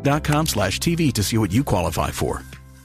bloomberg.com/TV to see what you qualify for.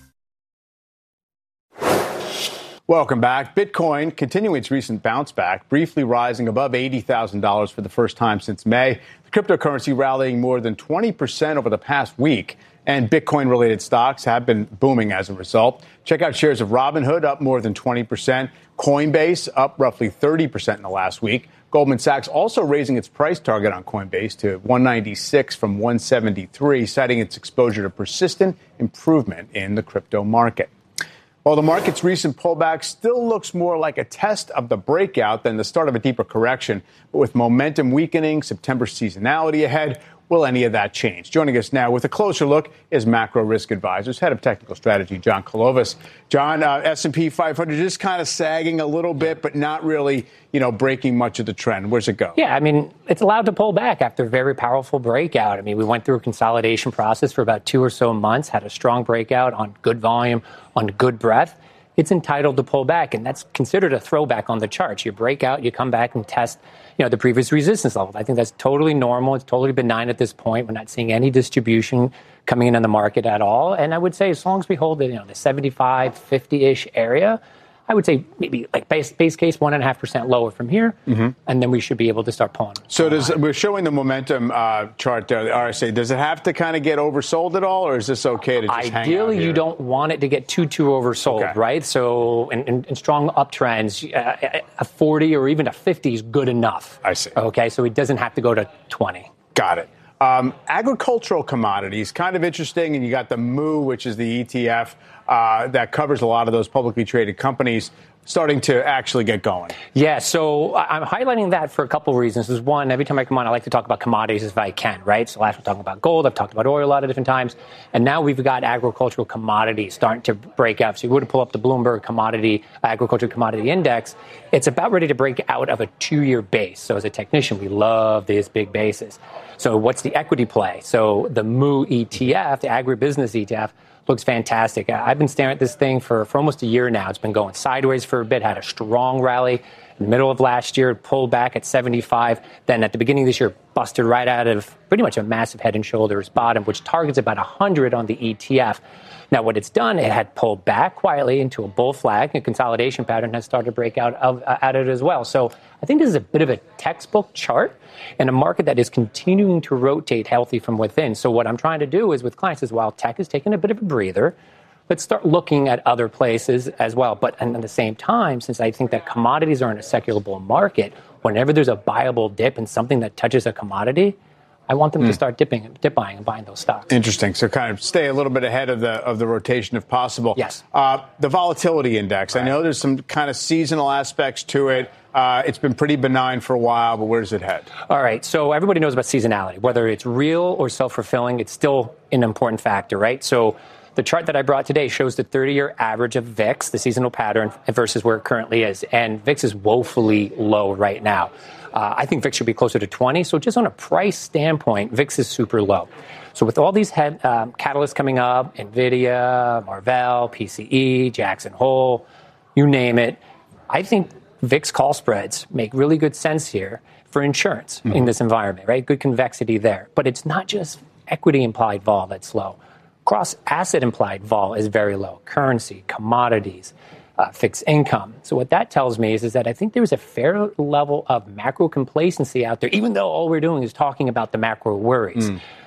Welcome back. Bitcoin continuing its recent bounce back, briefly rising above $80,000 for the first time since May. The cryptocurrency rallying more than 20% over the past week, and Bitcoin-related stocks have been booming as a result. Check out shares of Robinhood up more than 20%, Coinbase up roughly 30% in the last week. Goldman Sachs also raising its price target on Coinbase to 196 from 173, citing its exposure to persistent improvement in the crypto market. While the market's recent pullback still looks more like a test of the breakout than the start of a deeper correction, but with momentum weakening, September seasonality ahead, will any of that change? Joining us now with a closer look is Macro Risk Advisors, Head of Technical Strategy, John Kolovas. John, S&P 500 just kind of sagging a little bit, but not really, breaking much of the trend. Where's it go? Yeah, it's allowed to pull back after a very powerful breakout. We went through a consolidation process for about 2 or so months, had a strong breakout on good volume, on good breadth. It's entitled to pull back, and that's considered a throwback on the charts. You break out, you come back and test, the previous resistance level. I think that's totally normal. It's totally benign at this point. We're not seeing any distribution coming in on the market at all. And I would say as long as we hold it, the 75, 50-ish area, I would say maybe like base case 1.5% lower from here, and then we should be able to start pulling. So we're showing the momentum chart there, the RSI. Does it have to kind of get oversold at all, or is this okay to just hang out here? Ideally, you don't want it to get too oversold, okay, right? So in strong uptrends, a 40 or even a 50 is good enough. I see. Okay, so it doesn't have to go to 20. Got it. Agricultural commodities, kind of interesting, and you got the MOO, which is the ETF that covers a lot of those publicly traded companies, starting to actually get going. Yeah, so I'm highlighting that for a couple of reasons. There's one, every time I come on, I like to talk about commodities if I can, right? So last we're talking about gold, I've talked about oil a lot of different times, and now we've got agricultural commodities starting to break out. So you would pull up the Bloomberg Agricultural Commodity Index. It's about ready to break out of a 2-year base. So as a technician, we love these big bases. So what's the equity play? So the MOO ETF, the agribusiness ETF, looks fantastic. I've been staring at this thing for almost a year now. It's been going sideways for a bit, had a strong rally in the middle of last year, pulled back at 75. Then at the beginning of this year, busted right out of pretty much a massive head and shoulders bottom, which targets about 100 on the ETF. Now, what it's done, it had pulled back quietly into a bull flag. A consolidation pattern has started to break out at it as well. So I think this is a bit of a textbook chart in a market that is continuing to rotate healthy from within. So what I'm trying to do is with clients is while tech is taking a bit of a breather, let's start looking at other places as well. But at the same time, since I think that commodities are in a secular bull market, whenever there's a buyable dip in something that touches a commodity, I want them to start dip buying and buying those stocks. Interesting. So kind of stay a little bit ahead of the rotation if possible. Yes. The volatility index. Right. I know there's some kind of seasonal aspects to it. It's been pretty benign for a while, but where does it head? All right. So everybody knows about seasonality. Whether it's real or self-fulfilling, it's still an important factor, right? So the chart that I brought today shows the 30-year average of VIX, the seasonal pattern, versus where it currently is. And VIX is woefully low right now. I think VIX should be closer to 20. So just on a price standpoint, VIX is super low. So with all these catalysts coming up, NVIDIA, Marvell, PCE, Jackson Hole, you name it, I think VIX call spreads make really good sense here for insurance in this environment, right? Good convexity there. But it's not just equity implied vol that's low. Cross asset implied vol is very low. Currency, commodities, fixed income. So what that tells me is that I think there's a fair level of macro complacency out there, even though all we're doing is talking about the macro worries.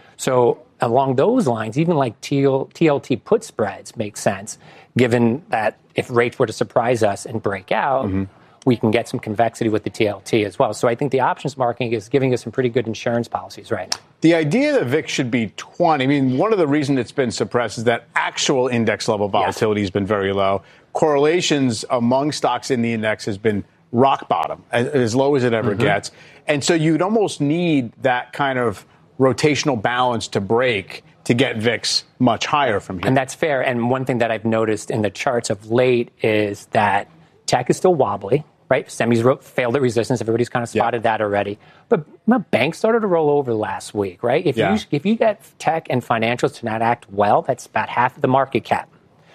So along those lines, even like TLT put spreads make sense, given that if rates were to surprise us and break out, we can get some convexity with the TLT as well. So I think the options market is giving us some pretty good insurance policies right now. The idea that VIX should be 20, one of the reasons it's been suppressed is that actual index level volatility has been very low. Correlations among stocks in the index has been rock bottom, as low as it ever gets. And so you'd almost need that kind of rotational balance to break to get VIX much higher from here. And that's fair. And one thing that I've noticed in the charts of late is that tech is still wobbly, right? Semis failed at resistance. Everybody's kind of spotted that already. But banks started to roll over last week, right? If you get tech and financials to not act well, that's about half of the market cap.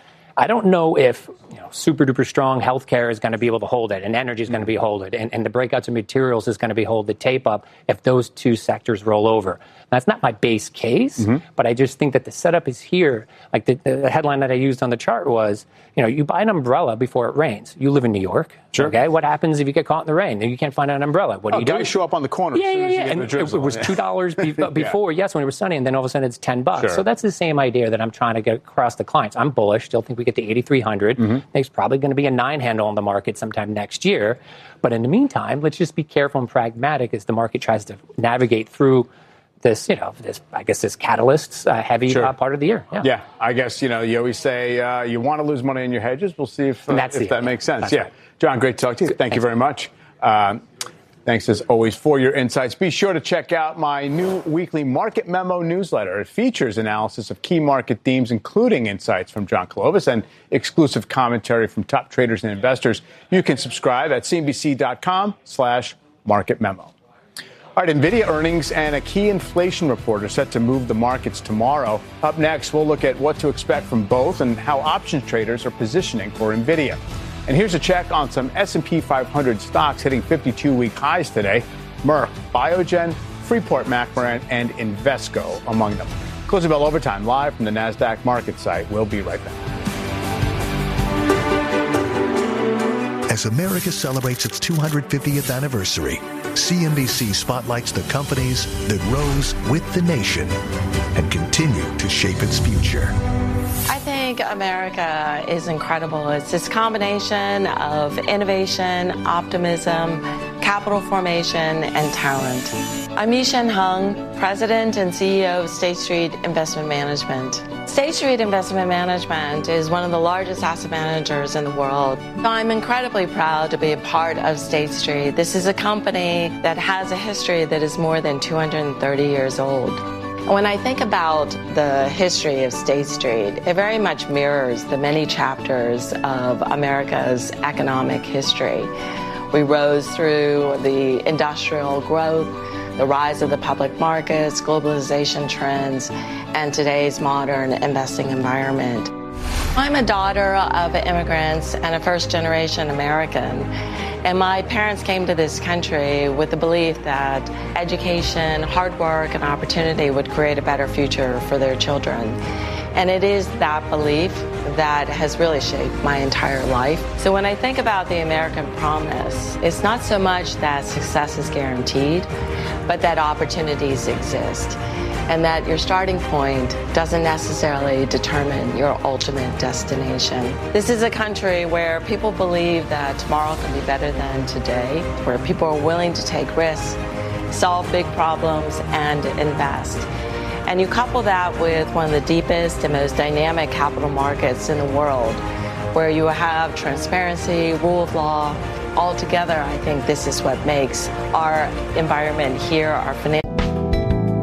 I don't know if super duper strong healthcare is going to be able to hold it, and energy is going to be hold it, and the breakouts of materials is going to be hold the tape up if those two sectors roll over. That's not my base case, but I just think that the setup is here. Like the headline that I used on the chart was, you buy an umbrella before it rains. You live in New York. Sure. Okay. What happens if you get caught in the rain and you can't find an umbrella? What do you do? Guys show up on the corner. Yeah. And it was $2 before, yes, when it was sunny, and then all of a sudden it's $10. Sure. So that's the same idea that I'm trying to get across the clients. I'm bullish. Still think we get to 8,300. I think it's probably going to be a 9 handle on the market sometime next year. But in the meantime, let's just be careful and pragmatic as the market tries to navigate through this, this catalyst heavy part of the year. Yeah. I guess, you always say you want to lose money in your hedges. We'll see if that makes sense. That's right. John, great to talk to you. Thank you very much. Thanks, as always, for your insights. Be sure to check out my new weekly Market Memo newsletter. It features analysis of key market themes, including insights from John Clovis and exclusive commentary from top traders and investors. You can subscribe at cnbc.com/Market Memo. All right, NVIDIA earnings and a key inflation report are set to move the markets tomorrow. Up next, we'll look at what to expect from both and how options traders are positioning for NVIDIA. And here's a check on some S&P 500 stocks hitting 52-week highs today. Merck, Biogen, Freeport-McMoRan, and Invesco among them. Closing bell overtime live from the NASDAQ market site. We'll be right back. As America celebrates its 250th anniversary, CNBC spotlights the companies that rose with the nation and continue to shape its future. I think America is incredible. It's this combination of innovation, optimism, capital formation, and talent. I'm Yi-Shen Hung, President and CEO of State Street Investment Management. State Street Investment Management is one of the largest asset managers in the world. I'm incredibly proud to be a part of State Street. This is a company that has a history that is more than 230 years old. When I think about the history of State Street, it very much mirrors the many chapters of America's economic history. We rose through the industrial growth, the rise of the public markets, globalization trends, and today's modern investing environment. I'm a daughter of immigrants and a first-generation American. And my parents came to this country with the belief that education, hard work, and opportunity would create a better future for their children. And it is that belief that has really shaped my entire life. So when I think about the American promise, it's not so much that success is guaranteed, but that opportunities exist. And that your starting point doesn't necessarily determine your ultimate destination. This is a country where people believe that tomorrow can be better than today, where people are willing to take risks, solve big problems, and invest. And you couple that with one of the deepest and most dynamic capital markets in the world, where you have transparency, rule of law. Altogether, I think this is what makes our environment here, our financial